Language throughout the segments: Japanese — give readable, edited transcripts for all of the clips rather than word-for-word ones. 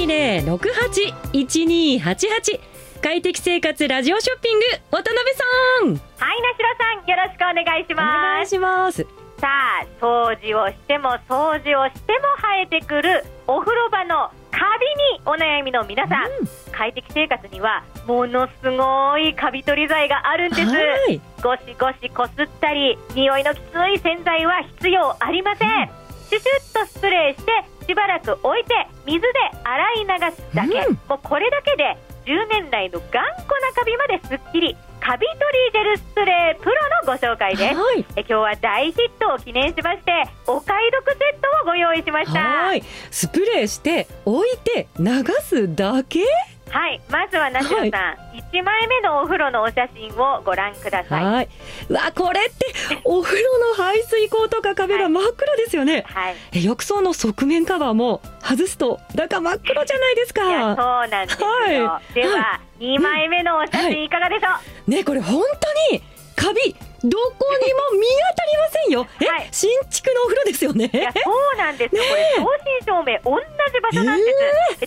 0120-68-1288快適生活ラジオショッピング渡辺さん。 はい、なしろさん、よろしくお願いします。 お願いします。 さあ、掃除をしても生えてくるお風呂場のカビにお悩みの皆さん、快適生活にはものすごいカビ取り剤があるんです。ゴシゴシこすったり匂いのきつい洗剤は必要ありません。シュシュッとスプレーしてしばらく置いて水で洗い流すだけ、もうこれだけで10年来の頑固なカビまですっきり。カビ取りジェルスプレープロのご紹介です。今日は大ヒットを記念しましてお買い得セットをご用意しました。 スプレーして置いて流すだけ。 はい、まずはなしろさん、1枚目のお風呂のお写真をご覧ください。 うわ、これってお風呂の排水口とか壁が真っ黒ですよね。浴槽の側面カバーも外すと中真っ黒じゃないですか。 いや、そうなんですよ。では、2枚目のお写真いかがでしょう。 ね、これ本当にカビどこにも見当たりませんよ。新築のお風呂ですよね。 いや、そうなんですよ。これ正真正銘同じ場所なんです。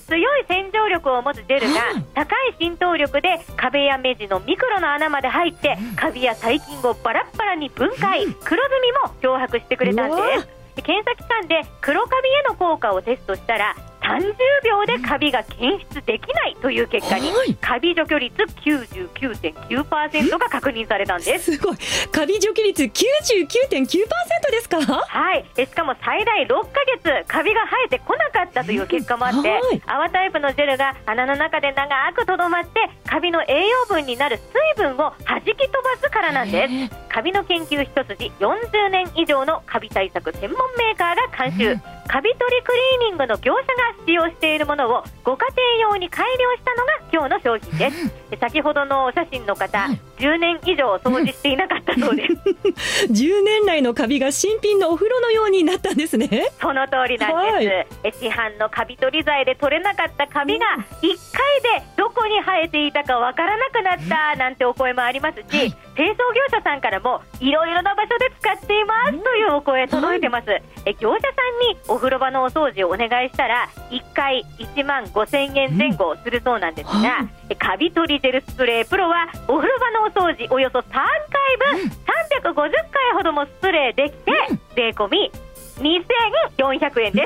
強い洗浄力を持つジェルが高い浸透力で壁や目地のミクロの穴まで入ってカビや細菌をバラッバラに分解、黒ずみも漂白してくれたんです。検査機関で黒カビへの効果をテストしたら30秒でカビが検出できないという結果に、カビ除去率 99.9% が確認されたんです。 すごい。カビ除去率 99.9% ですか。 はい。しかも最大6ヶ月カビが生えてこなかったという結果もあって、泡タイプのジェルが穴の中で長くとどまってカビの栄養分になる水分を弾き飛ばすからなんです。カビの研究一筋40年以上のカビ対策専門メーカーが監修、カビ取りクリーニングの業者が使用しているものをご家庭用に改良したのが今日の商品です。先ほどのお写真の方、10年以上掃除していなかったそうです。 10年来のカビが新品のお風呂のようになったんですね。 その通りなんです。市販のカビ取り剤で取れなかったカビが1回でどこに生えていたかわからなくなったなんてお声もありますし、清掃業者さんからもいろいろな場所で使っていますというお声届いてます。業者さんにお風呂場のお掃除をお願いしたら1回1万5000円前後するそうなんですが、カビ取りジェルスプレープロはお風呂場のお掃除およそ3回分350回ほどもスプレーできて税込み2400円です。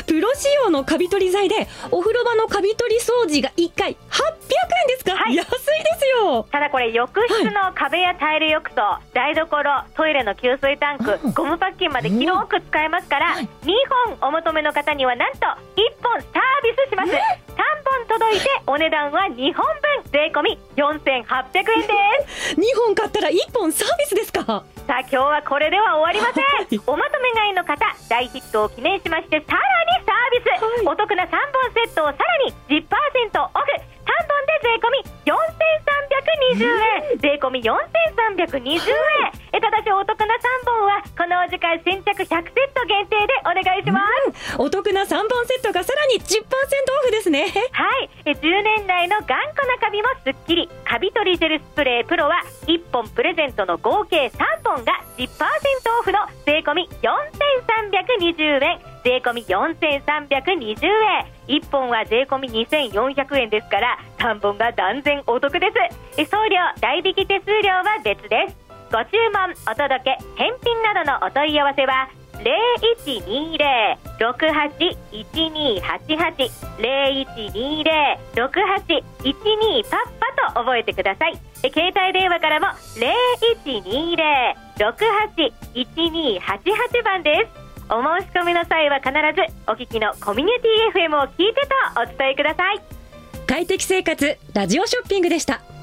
プロ仕様のカビ取り剤でお風呂場のカビ取り掃除が1回800円ですか。安いですよ。ただこれ浴室の壁やタイル浴槽、台所、トイレの給水タンク、ゴムパッキンまで広く使えますから、2本お求めの方にはなんと1本サービスします。3本届いてお値段は2本分税込み4800円です。 2本買ったら1本サービスですか。 さあ、今日はこれでは終わりません。おまとめ買いの方、大ヒットを記念しましてさらにサービス、お得な3本セットをさらに 10% オフ、3本で税込み4320円、税込み4320円。ただしお得な3本はこのお時間先着100セット限定でお願いします。 お得な3本セットがさらに 10% オフですね。 はい。10年来の頑固なカビもすっきり、カビ取りジェルスプレープロは1本プレゼントの合計3本が 10% オフの税込み4320円、税込み4320円。1本は税込み2400円ですから3本が断然お得です。送料代引き手数料は別です。ご注文、お届け、返品などのお問い合わせは 0120-68-1288 0120-68-12パッパと覚えてください。携帯電話からも 0120-68-1288 番です。お申し込みの際は必ずお聞きのコミュニティ FM を聞いてとお伝えください。 快適生活ラジオショッピングでした。